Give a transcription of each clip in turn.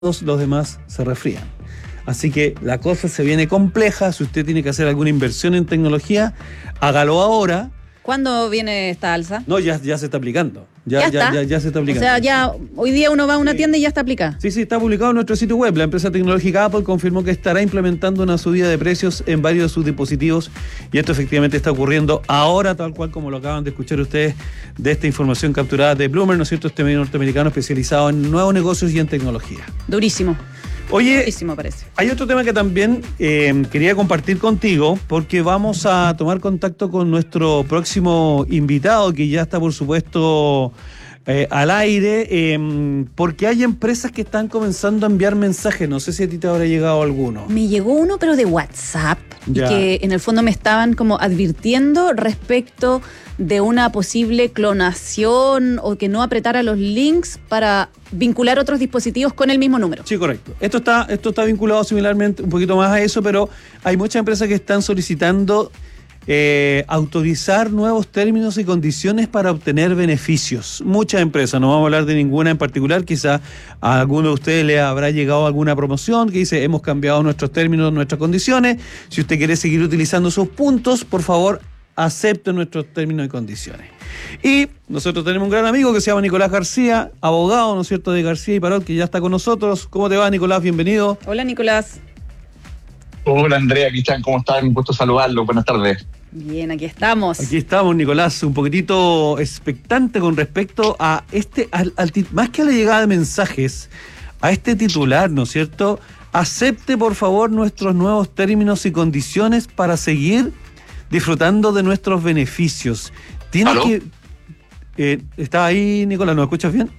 todos los demás se resfrían. Así que la cosa se viene compleja. Si usted tiene que hacer alguna inversión en tecnología, hágalo ahora. ¿Cuándo viene esta alza? No, ya se está aplicando. Ya se está aplicando. O sea, ya hoy día uno va a una tienda y ya está aplicada. Sí, está publicado en nuestro sitio web. La empresa tecnológica Apple confirmó que estará implementando una subida de precios en varios de sus dispositivos, y esto efectivamente está ocurriendo ahora, tal cual como lo acaban de escuchar ustedes de esta información capturada de Bloomberg, ¿no es cierto? Este medio norteamericano especializado en nuevos negocios y en tecnología. Durísimo. Oye, durísimo parece. Hay otro tema que también quería compartir contigo, porque vamos a tomar contacto con nuestro próximo invitado, que ya está, por supuesto, al aire, porque hay empresas que están comenzando a enviar mensajes. No sé si a ti te habrá llegado alguno. Me llegó uno, pero de WhatsApp, ya. Y que en el fondo me estaban como advirtiendo respecto de una posible clonación o que no apretara los links para vincular otros dispositivos con el mismo número. Sí, correcto. Esto está vinculado similarmente un poquito más a eso, pero hay muchas empresas que están solicitando autorizar nuevos términos y condiciones para obtener beneficios. Muchas empresas, no vamos a hablar de ninguna en particular, quizá a alguno de ustedes le habrá llegado alguna promoción que dice: hemos cambiado nuestros términos, nuestras condiciones, si usted quiere seguir utilizando sus puntos, por favor, acepte nuestros términos y condiciones. Y nosotros tenemos un gran amigo que se llama Nicolás García, abogado, ¿no es cierto?, de García y Parot, que ya está con nosotros. ¿Cómo te va, Nicolás? Bienvenido. Hola, Nicolás. Hola, Andrea, Cristian, ¿cómo están? Un gusto saludarlo. Buenas tardes. Bien, aquí estamos. Aquí estamos, Nicolás, un poquitito expectante con respecto a más que a la llegada de mensajes, a este titular, ¿no es cierto? Acepte, por favor, nuestros nuevos términos y condiciones para seguir disfrutando de nuestros beneficios. Tienes que... ¿Está ahí, Nicolás? ¿Nos escuchas bien?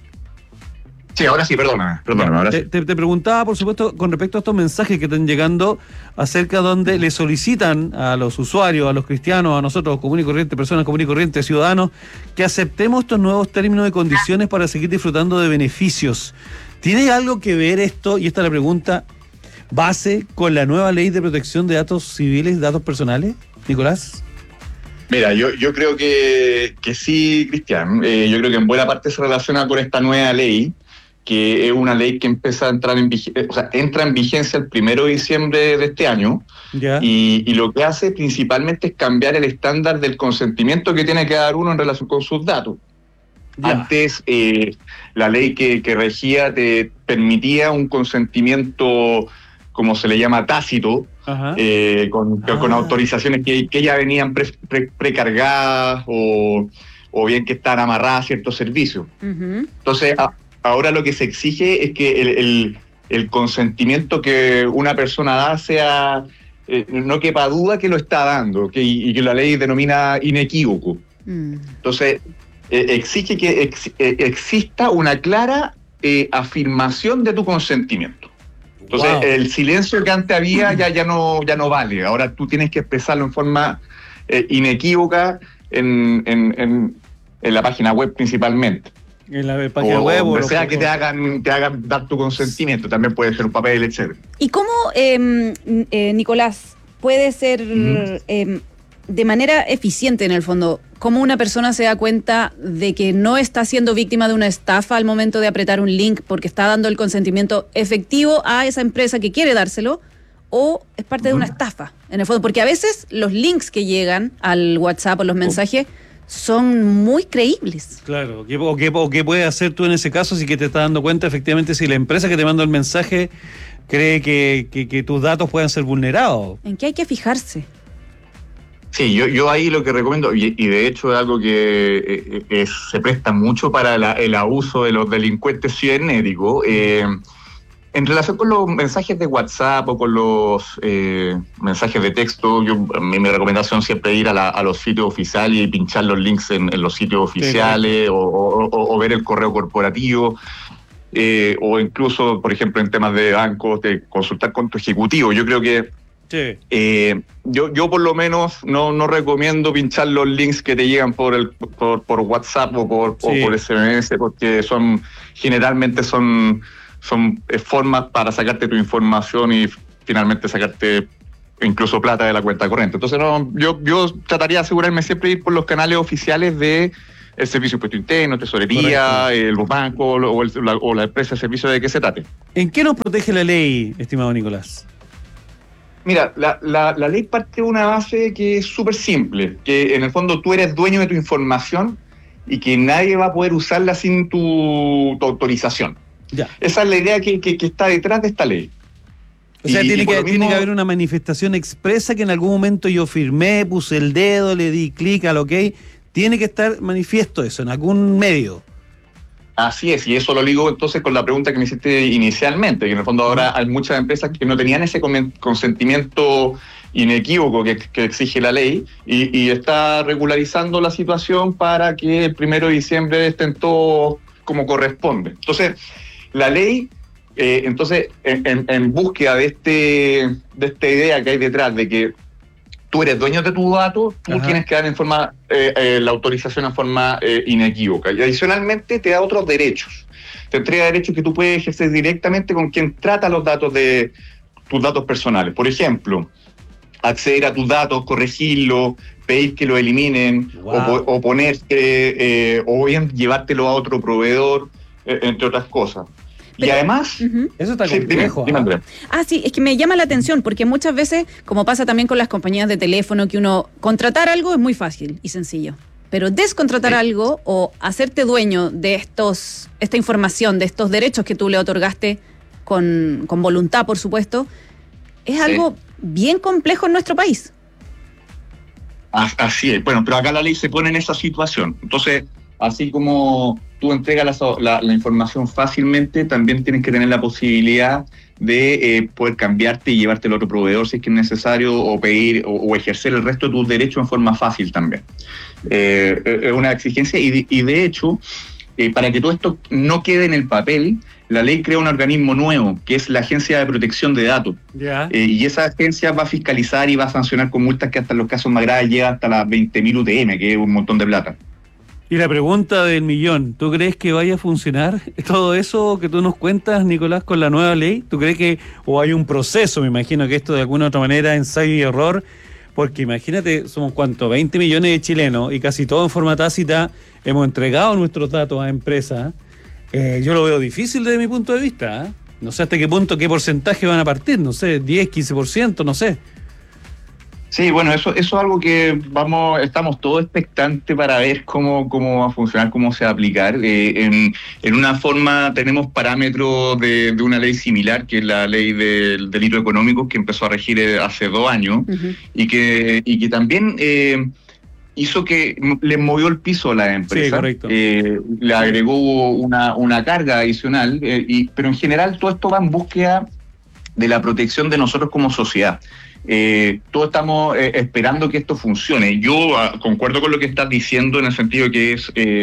Sí, ahora sí, perdóname. Ahora sí. Te preguntaba, por supuesto, con respecto a estos mensajes que están llegando acerca donde le solicitan a los usuarios, a los cristianos, a nosotros, común y corriente, personas común y corriente, ciudadanos, que aceptemos estos nuevos términos y condiciones para seguir disfrutando de beneficios. ¿Tiene algo que ver esto, y esta es la pregunta, base con la nueva ley de protección de datos civiles, datos personales, Nicolás? Mira, yo creo que sí, Cristian. Yo creo que en buena parte se relaciona con esta nueva ley, que es una ley que empieza a entrar entra en vigencia el 1 de diciembre de este año. Ya. Y lo que hace principalmente es cambiar el estándar del consentimiento que tiene que dar uno en relación con sus datos. Ya. Antes, la ley que regía te permitía un consentimiento, como se le llama, tácito, con autorizaciones que ya venían precargadas o bien que están amarradas a ciertos servicios. Uh-huh. Entonces, ahora lo que se exige es que el consentimiento que una persona da sea, no quepa duda que lo está dando, y que la ley denomina inequívoco. Entonces, exige que exista una clara afirmación de tu consentimiento. Entonces, el silencio que antes había ya no vale. Ahora tú tienes que expresarlo en forma inequívoca en la página web principalmente. En la página web o sea que te hagan dar tu consentimiento, también puede ser un papel, etc. ¿Y cómo, Nicolás, puede ser de manera eficiente en el fondo, cómo una persona se da cuenta de que no está siendo víctima de una estafa al momento de apretar un link porque está dando el consentimiento efectivo a esa empresa que quiere dárselo, o es parte de una estafa en el fondo? Porque a veces los links que llegan al WhatsApp o los mensajes son muy creíbles. Claro, o qué puedes hacer tú en ese caso si que te estás dando cuenta efectivamente si la empresa que te manda el mensaje cree que tus datos puedan ser vulnerados. ¿En qué hay que fijarse? Sí, yo ahí lo que recomiendo, y de hecho es algo que se presta mucho para el abuso de los delincuentes cibernéticos, en relación con los mensajes de WhatsApp o con los mensajes de texto. Mi recomendación siempre es ir a los sitios oficiales y pinchar los links en los sitios oficiales, sí, o ver el correo corporativo, o incluso, por ejemplo, en temas de bancos, de consultar con tu ejecutivo. Yo creo que yo por lo menos no recomiendo pinchar los links que te llegan por WhatsApp o por SMS, porque generalmente son formas para sacarte tu información y finalmente sacarte incluso plata de la cuenta corriente. Entonces yo trataría de asegurarme siempre de ir por los canales oficiales de el Servicio de Impuesto Interno, Tesorería, los bancos o la empresa de servicio de que se trate. ¿En qué nos protege la ley, estimado Nicolás? Mira, la ley parte de una base que es súper simple, que en el fondo tú eres dueño de tu información y que nadie va a poder usarla sin tu autorización. Ya. Esa es la idea que está detrás de esta ley. O sea, tiene que haber una manifestación expresa que en algún momento yo firmé, puse el dedo, le di clic al OK. Tiene que estar manifiesto eso en algún medio. Así es, y eso lo digo entonces con la pregunta que me hiciste inicialmente, que en el fondo ahora hay muchas empresas que no tenían ese consentimiento inequívoco que exige la ley y está regularizando la situación para que el 1 de diciembre estén todos como corresponde. Entonces, la ley, en búsqueda de esta idea que hay detrás de que tú eres dueño de tus datos, tú tienes que dar la autorización en forma inequívoca. Y adicionalmente te da otros derechos. Te entrega derechos que tú puedes ejercer directamente con quien trata los datos de tus datos personales. Por ejemplo, acceder a tus datos, corregirlos, pedir que lo eliminen, o poner, o bien llevártelo a otro proveedor, entre otras cosas. Pero, y además... Eso está complejo. Dime, Andrea. Sí, es que me llama la atención, porque muchas veces, como pasa también con las compañías de teléfono, que uno contratar algo es muy fácil y sencillo. Pero descontratar algo o hacerte dueño de esta información, de estos derechos que tú le otorgaste con voluntad, por supuesto, es algo bien complejo en nuestro país. Así es. Bueno, pero acá la ley se pone en esa situación. Entonces, así como tú entregas la información fácilmente, también tienes que tener la posibilidad de poder cambiarte y llevarte al otro proveedor si es que es necesario, o pedir o ejercer el resto de tus derechos en forma fácil también. Es una exigencia y de hecho, para que todo esto no quede en el papel, la ley crea un organismo nuevo, que es la Agencia de Protección de Datos. Y esa agencia va a fiscalizar y va a sancionar con multas que hasta en los casos más graves llega hasta las 20.000 UTM, que es un montón de plata. Y la pregunta del millón, ¿tú crees que vaya a funcionar todo eso que tú nos cuentas, Nicolás, con la nueva ley? ¿Tú crees que, o hay un proceso, me imagino que esto de alguna u otra manera, ensayo y error? Porque imagínate, somos 20 millones de chilenos y casi todos en forma tácita hemos entregado nuestros datos a empresas. Yo lo veo difícil desde mi punto de vista. No sé hasta qué punto, qué porcentaje van a partir, no sé, 10, 15%, no sé. Sí, bueno, eso es algo que estamos todos expectantes para ver cómo va a funcionar, cómo se va a aplicar. En una forma tenemos parámetros de una ley similar, que es la ley del delito económico, que empezó a regir hace 2 años, y que también hizo que le movió el piso a la empresa. Sí, correcto. Le agregó una carga adicional, pero en general todo esto va en búsqueda de la protección de nosotros como sociedad. Todos estamos esperando que esto funcione. Yo concuerdo con lo que estás diciendo en el sentido que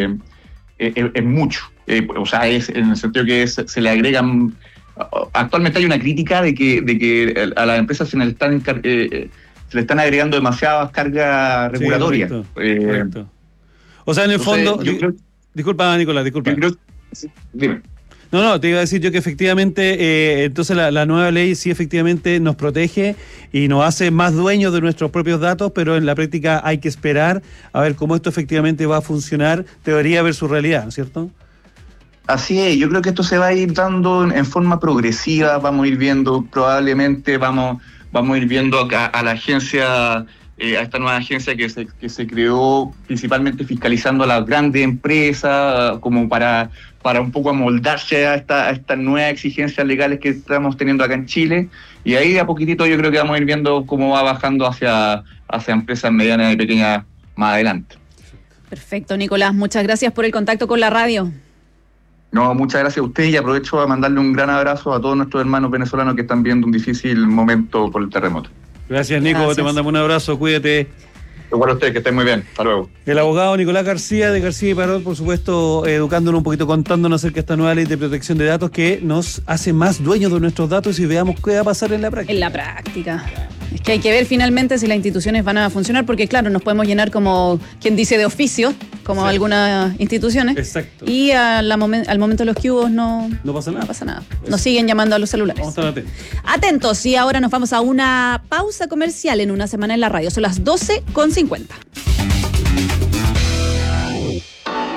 es mucho. O sea, es en el sentido que se le agregan... Actualmente hay una crítica de que a las empresas se le están agregando demasiadas cargas regulatorias. Correcto. O sea, en el fondo... Disculpa, Nicolás, disculpa. Dime. No, te iba a decir yo que efectivamente, entonces la nueva ley sí efectivamente nos protege y nos hace más dueños de nuestros propios datos, pero en la práctica hay que esperar a ver cómo esto efectivamente va a funcionar, teoría versus realidad, ¿no es cierto? Así es, yo creo que esto se va a ir dando en forma progresiva, vamos a ir viendo, probablemente vamos a ir viendo a la agencia, a esta nueva agencia que se creó principalmente fiscalizando a las grandes empresas, como para un poco amoldarse a estas nuevas exigencias legales que estamos teniendo acá en Chile, y ahí a poquitito yo creo que vamos a ir viendo cómo va bajando hacia empresas medianas y pequeñas más adelante. Perfecto, Nicolás, muchas gracias por el contacto con la radio. No, muchas gracias a usted y aprovecho a mandarle un gran abrazo a todos nuestros hermanos venezolanos que están viendo un difícil momento por el terremoto. Gracias, Nico, Gracias. Te mandamos un abrazo, cuídate. Igual a ustedes, que estén muy bien. Hasta luego. El abogado Nicolás García, de García y Parot, por supuesto, educándonos un poquito, contándonos acerca de esta nueva ley de protección de datos que nos hace más dueños de nuestros datos y veamos qué va a pasar en la práctica. En la práctica. Es que hay que ver finalmente si las instituciones van a funcionar, porque claro, nos podemos llenar como quien dice de oficio, como algunas instituciones. Exacto. Y al momento de los cubos no pasa nada. No pasa nada. Nos siguen llamando a los celulares. Vamos a estar atentos. Atentos, y ahora nos vamos a una pausa comercial en Una Semana en la Radio. Son las 12:50.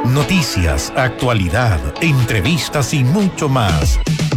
Noticias, actualidad, entrevistas y mucho más.